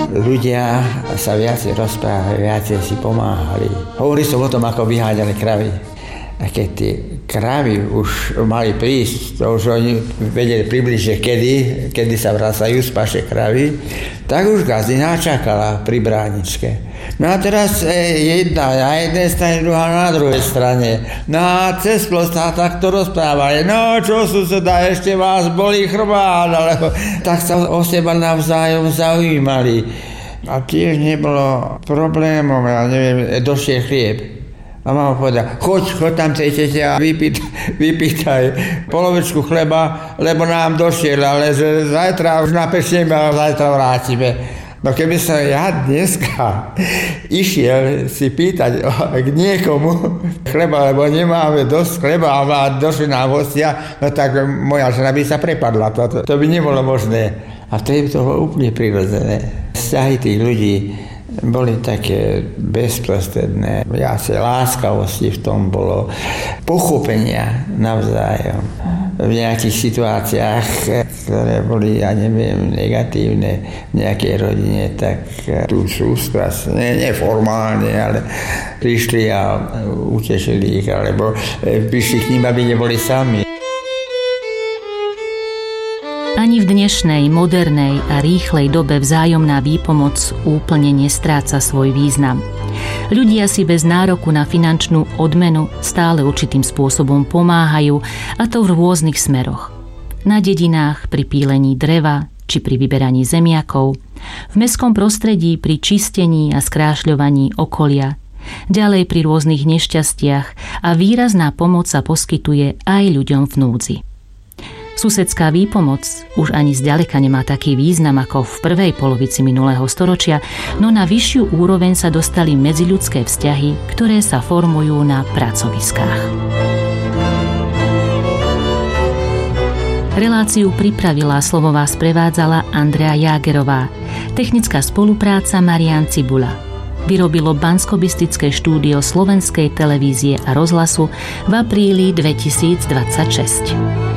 ľudia sa viacej rozprávali, viacej si pomáhali. Hovorili som o tom, ako vyháňali kravy. A keď tie kravy už mali prísť, to už oni vedeli približne, kedy sa vracajú z paše kravy, tak už gazdina čakala pri bráničke. No a teraz jedna na jednej strane, druhá na druhej strane. No a cez plot sa takto rozprávali. No čo suseda, ešte vás bolí chrbát, alebo tak sa o seba navzájom zaujímali. A tiež nebolo problémov, ja neviem, došiel chlieb. A mama povedala, choď tam cejtete a vypýtaj polovičku chleba, lebo nám došiel, ale zajtra už napečneme a zajtra vrátime. No keby som ja dneska išiel si pýtať k niekomu chleba, lebo nemáme dosť chleba a došli nám hostia, no tak moja žena by sa prepadla. To by nebolo možné. A vtedy to bolo úplne prirodzené. Vzťahy tých ľudí boli také bezprostredné. Viacej láskavosti v tom bolo, pochopenia navzájom. V nejakých situáciách, ktoré boli, ja neviem, negatívne v nejakej rodine, tak tu sústrasť, neformálne, ale prišli a utešili ich, alebo prišli k ním, aby neboli sami. Ani v dnešnej, modernej a rýchlej dobe vzájomná výpomoc úplne nestráca svoj význam. Ľudia si bez nároku na finančnú odmenu stále určitým spôsobom pomáhajú, a to v rôznych smeroch. Na dedinách pri pílení dreva či pri vyberaní zemiakov, v mestskom prostredí pri čistení a skrášľovaní okolia, ďalej pri rôznych nešťastiach, a výrazná pomoc sa poskytuje aj ľuďom v núdzi. Susedská výpomoc už ani zďaleka nemá taký význam ako v prvej polovici minulého storočia, no na vyššiu úroveň sa dostali medziľudské vzťahy, ktoré sa formujú na pracoviskách. Reláciu pripravila, slovo vás prevádzala Andrea Jágerová. Technická spolupráca Marián Cibula. Vyrobilo Banskobystrické štúdio Slovenskej televízie a rozhlasu v apríli 2026.